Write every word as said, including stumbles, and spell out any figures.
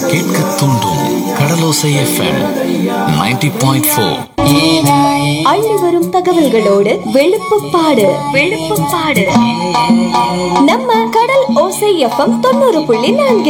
கேட்க தூண்டும் கடலோசை FM ninety point four. அள்ளி வரும் தகவல்களோடு வெளுப்புப்பாடு வெளுப்புப்பாடு நம்ம கடல் ஓசை எஃப்எம் தொண்ணூறு புள்ளி நான்கு.